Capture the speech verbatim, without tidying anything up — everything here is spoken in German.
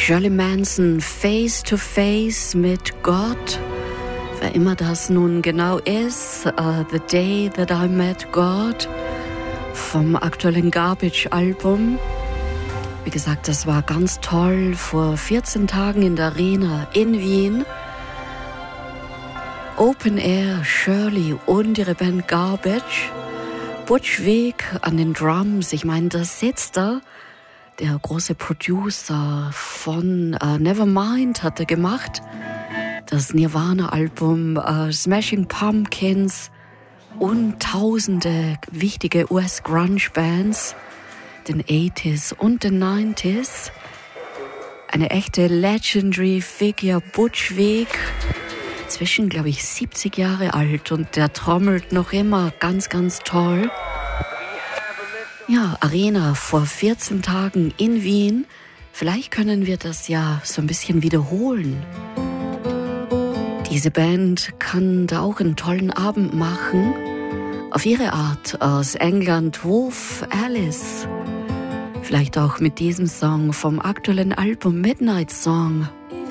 Shirley Manson, Face to Face mit Gott. Wer immer das nun genau ist, uh, The Day That I Met God vom aktuellen Garbage-Album. Wie gesagt, das war ganz toll vor vierzehn Tagen in der Arena in Wien. Open Air, Shirley und ihre Band Garbage. Butch Vig an den Drums, ich meine, da sitzt er. Der große Producer von uh, Nevermind hat er gemacht. Das Nirvana-Album, uh, Smashing Pumpkins und tausende wichtige U S-Grunge-Bands, den achtziger und den neunziger. Eine echte Legendary Figure, Butch Vig, zwischen, glaube ich, siebzig Jahre alt und der trommelt noch immer ganz, ganz toll. Ja, Arena vor vierzehn Tagen in Wien. Vielleicht können wir das ja so ein bisschen wiederholen. Diese Band kann da auch einen tollen Abend machen. Auf ihre Art aus England, Wolf Alice. Vielleicht auch mit diesem Song vom aktuellen Album Midnight Song.